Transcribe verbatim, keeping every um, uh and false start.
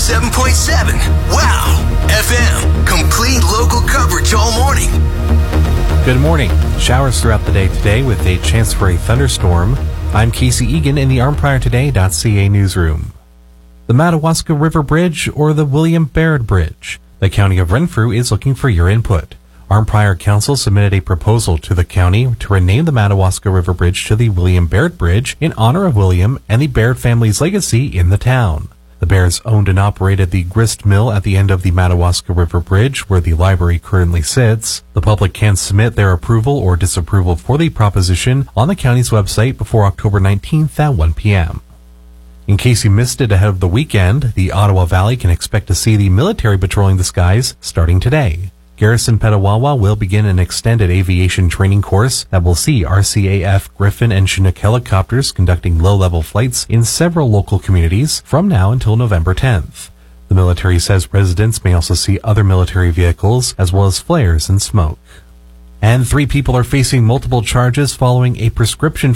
seven point seven. Wow! F M. Complete local coverage all morning. Good morning. Showers throughout the day today with a chance for a thunderstorm. I'm Casey Egan in the arm prior today dot c a newsroom. The Madawaska River Bridge or the William Baird Bridge? The County of Renfrew is looking for your input. Arm Prior Council submitted a proposal to the county to rename the Madawaska River Bridge to the William Baird Bridge in honor of William and the Baird family's legacy in the town. The Bairds owned and operated the grist mill at the end of the Madawaska River Bridge, where the library currently sits. The public can submit their approval or disapproval for the proposition on the county's website before October nineteenth at one p.m. In case you missed it ahead of the weekend, the Ottawa Valley can expect to see the military patrolling the skies starting today. Garrison Petawawa will begin an extended aviation training course that will see R C A F Griffin and Chinook helicopters conducting low-level flights in several local communities from now until November tenth. The military says residents may also see other military vehicles as well as flares and smoke. And three people are facing multiple charges following a prescription